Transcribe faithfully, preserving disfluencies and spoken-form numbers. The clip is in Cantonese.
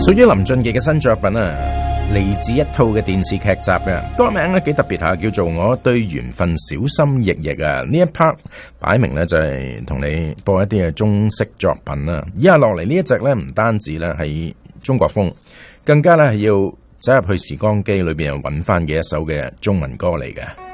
屬於林俊傑嘅新作品啊，嚟自一套嘅電視劇集嘅，歌名咧幾特別下，叫做《我對緣分小心翼翼》啊。呢一 part 擺明咧就係同你播一啲嘅中式作品啦。以下落嚟呢一隻咧，唔單止咧係中國風，更加咧係要走入去時光機裏邊又揾翻嘅一首嘅中文歌嚟嘅。